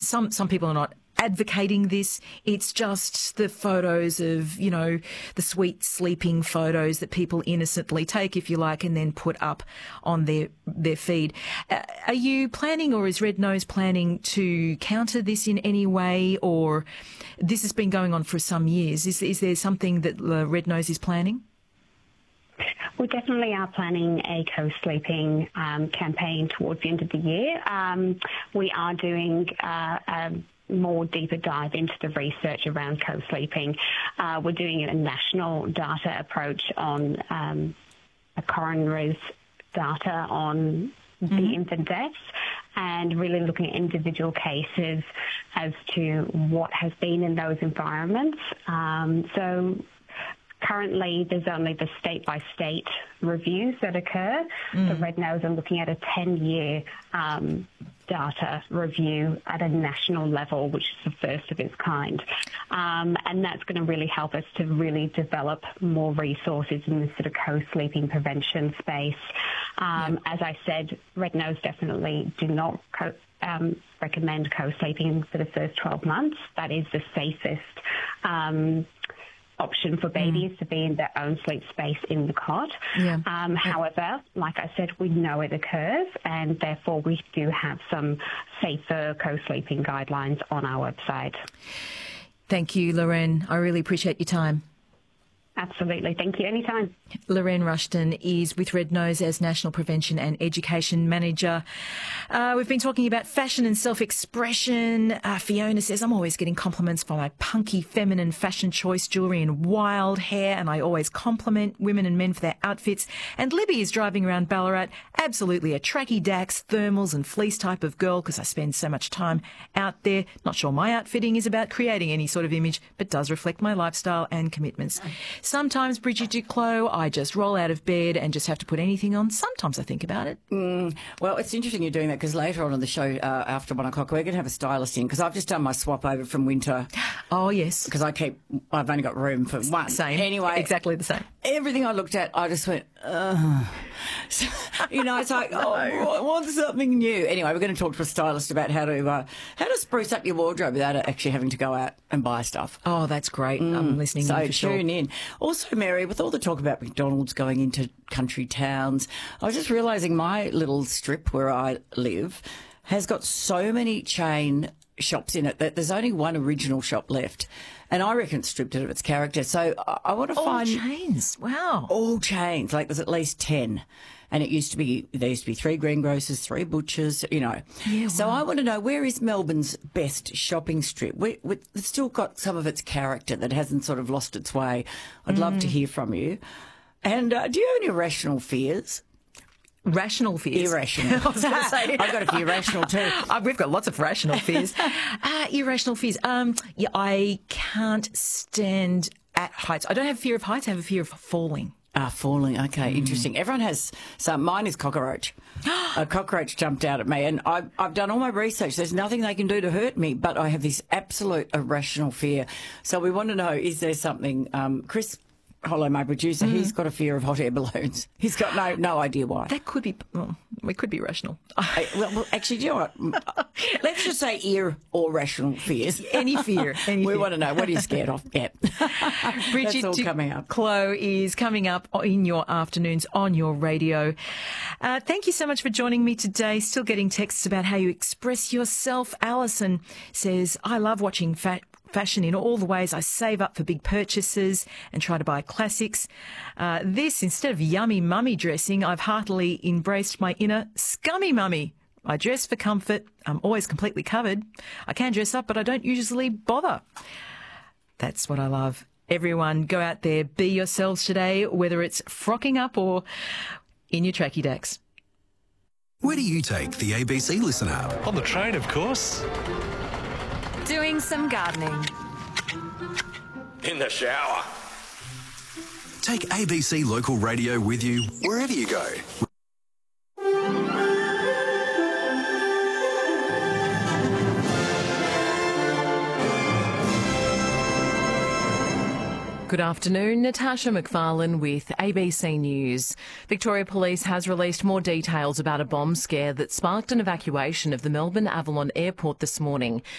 some people are not advocating this. It's just the photos of, the sweet sleeping photos that people innocently take, if you like, and then put up on their feed. Are you planning, or is Red Nose planning to counter this in any way, or this has been going on for some years? Is there something that Red Nose is planning? We definitely are planning a co-sleeping campaign towards the end of the year. We are doing a more deeper dive into the research around co-sleeping. We're doing a national data approach on a coroner's data on the infant deaths, and really looking at individual cases as to what has been in those environments. So currently, there's only the state-by-state reviews that occur. The Red Nose are looking at a 10-year data review at a national level, which is the first of its kind. And that's going to really help us to really develop more resources in this sort of co-sleeping prevention space. As I said, Red Nose definitely do not recommend co-sleeping for the first 12 months. That is the safest option for babies to be in their own sleep space in the cot. However, like I said, we know it occurs, and therefore we do have some safer co-sleeping guidelines on our website. Thank you, Lorraine. I really appreciate your time. Absolutely. Thank you. Anytime. Lorraine Rushton is with Red Nose as National Prevention and Education Manager. We've been talking about fashion and self-expression. Fiona says, I'm always getting compliments for my punky, feminine fashion choice, jewellery and wild hair, and I always compliment women and men for their outfits. And Libby is driving around Ballarat, absolutely a tracky dax, thermals and fleece type of girl, because I spend so much time out there. Not sure my outfitting is about creating any sort of image, but does reflect my lifestyle and commitments. Sometimes, Bridget Duclos, I just roll out of bed and just have to put anything on. Sometimes I think about it. Well, it's interesting you're doing that, because later on in the show, after 1 o'clock, we're going to have a stylist in, because I've just done my swap over from winter. Oh, yes. Because I've only got room for one. Same. Anyway. Exactly the same. Everything I looked at, I just went, ugh. So, it's like, I want something new. Anyway, we're going to talk to a stylist about how to spruce up your wardrobe without actually having to go out and buy stuff. Oh, that's great. I'm listening in for sure. So tune in. Also, Mary, with all the talk about McDonald's going into country towns, I was just realising my little strip where I live has got so many chain shops in it that there's only one original shop left. And I reckon it's stripped of its character. So I want to find... All chains. Wow. All chains. Like there's at least 10. And there used to be 3 greengrocers, 3 butchers, Yeah, wow. So I want to know, where is Melbourne's best shopping strip? It's still got some of its character that hasn't sort of lost its way. I'd love to hear from you. And do you have any irrational fears? Rational fears. Irrational. I was going to say. I've got a few irrational too. We've got lots of rational fears. Irrational fears. I can't stand at heights. I don't have a fear of heights. I have a fear of falling. Falling. Okay, interesting. Everyone has some. Mine is cockroach. A cockroach jumped out at me, and I've done all my research. There's nothing they can do to hurt me, but I have this absolute irrational fear. So we want to know, is there something... Chris Hollow, my producer, he's got a fear of hot air balloons. He's got no idea why. That could be... Well, it could be rational. Well, actually, do you know what? Let's just say or rational fears. Any fear. We want to know, what are you scared of? Yeah. Bridget That's all coming up. Duclos is coming up in your afternoons on your radio. Thank you so much for joining me today. Still getting texts about how you express yourself. Alison says, I love watching fashion in all the ways I save up for big purchases and try to buy classics. Instead of yummy mummy dressing, I've heartily embraced my inner scummy mummy. I dress for comfort. I'm always completely covered. I can dress up, but I don't usually bother. That's what I love. Everyone, go out there, be yourselves today, whether it's frocking up or in your tracky dacks. Where do you take the ABC Listen app? On the train, of course. Doing some gardening. In the shower. Take ABC Local Radio with you wherever you go. Good afternoon, Natasha McFarlane with ABC News. Victoria Police has released more details about a bomb scare that sparked an evacuation of the Melbourne Avalon Airport this morning.